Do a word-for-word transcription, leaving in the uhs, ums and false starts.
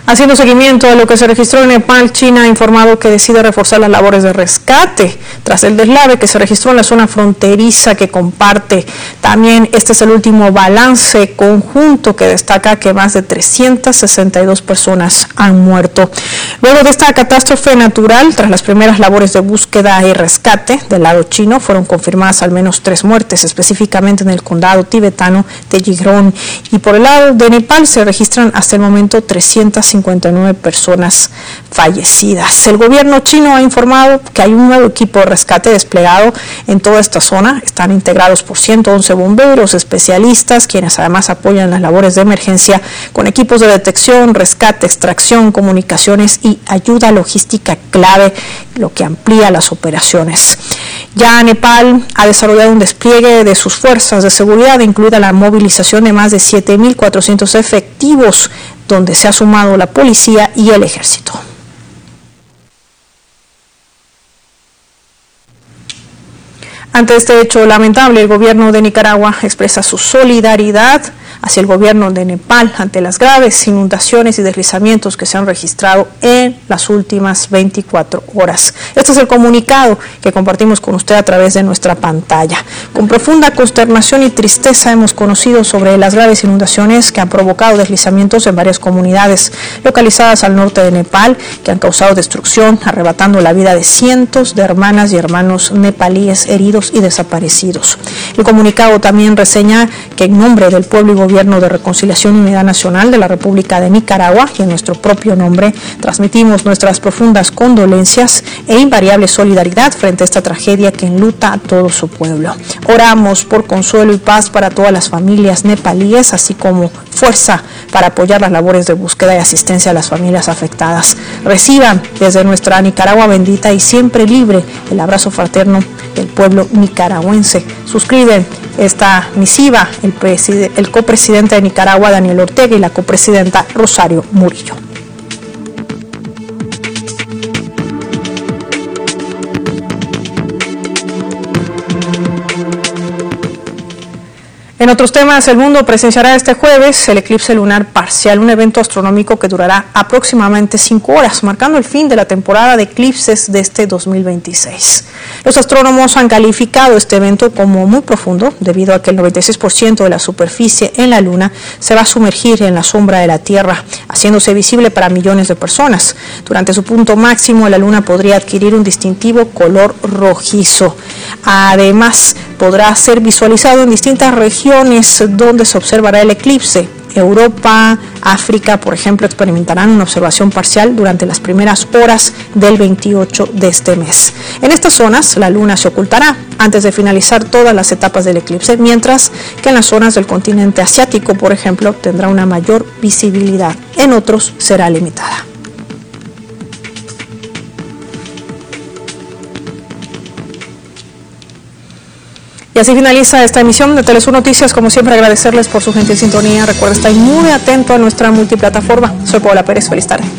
Haciendo seguimiento a lo que se registró en Nepal, China ha informado que decide reforzar las labores de rescate tras el deslave que se registró en la zona fronteriza que comparte. También este es el último balance conjunto que destaca que más de trescientas sesenta y dos personas han muerto. Luego de esta catástrofe natural, tras las primeras labores de búsqueda y rescate del lado chino, fueron confirmadas al menos tres muertes, específicamente en el condado tibetano de Jigrón. Y por el lado de Nepal se registran hasta el momento trescientas cincuenta y nueve personas fallecidas. El gobierno chino ha informado que hay un nuevo equipo de rescate desplegado en toda esta zona. Están integrados por ciento once bomberos especialistas, quienes además apoyan las labores de emergencia con equipos de detección, rescate, extracción, comunicaciones y ayuda logística clave, lo que amplía las operaciones. Ya Nepal ha desarrollado un despliegue de sus fuerzas de seguridad, incluida la movilización de más de siete mil cuatrocientos efectivos, donde se ha sumado la policía y el ejército. Ante este hecho lamentable, el gobierno de Nicaragua expresa su solidaridad hacia el gobierno de Nepal ante las graves inundaciones y deslizamientos que se han registrado en las últimas veinticuatro horas. Este es el comunicado que compartimos con usted a través de nuestra pantalla. Con profunda consternación y tristeza hemos conocido sobre las graves inundaciones que han provocado deslizamientos en varias comunidades localizadas al norte de Nepal, que han causado destrucción, arrebatando la vida de cientos de hermanas y hermanos nepalíes heridos y desaparecidos. El comunicado también reseña que en nombre del pueblo y Gobierno de Reconciliación y Unidad Nacional de la República de Nicaragua y en nuestro propio nombre, transmitimos nuestras profundas condolencias e invariable solidaridad frente a esta tragedia que enluta a todo su pueblo. Oramos por consuelo y paz para todas las familias nepalíes, así como fuerza para apoyar las labores de búsqueda y asistencia a las familias afectadas. Reciban desde nuestra Nicaragua bendita y siempre libre el abrazo fraterno del pueblo nicaragüense. Suscriben esta misiva el, el copresidente de Nicaragua, Daniel Ortega, y la copresidenta Rosario Murillo. En otros temas, el mundo presenciará este jueves el eclipse lunar parcial, un evento astronómico que durará aproximadamente cinco horas, marcando el fin de la temporada de eclipses de este dos mil veintiséis. Los astrónomos han calificado este evento como muy profundo, debido a que el noventa y seis por ciento de la superficie en la Luna se va a sumergir en la sombra de la Tierra, haciéndose visible para millones de personas. Durante su punto máximo, la Luna podría adquirir un distintivo color rojizo. Además, podrá ser visualizado en distintas regiones donde se observará el eclipse. Europa, África, por ejemplo, experimentarán una observación parcial durante las primeras horas del veintiocho de este mes. En estas zonas, la luna se ocultará antes de finalizar todas las etapas del eclipse, mientras que en las zonas del continente asiático, por ejemplo, tendrá una mayor visibilidad. En otros será limitada. Y así finaliza esta emisión de Telesur Noticias. Como siempre, agradecerles por su gentil sintonía. Recuerda estar muy atento a nuestra multiplataforma. Soy Paola Pérez. Feliz tarde.